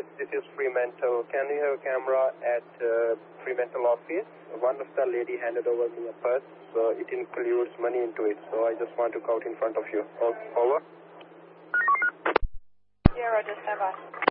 Yes, this is Fremantle. Can you have a camera at Fremantle office? One of the lady handed over me a purse, so it includes money into it. So I just want to count in front of you. Over. Yeah, Roger, stand by.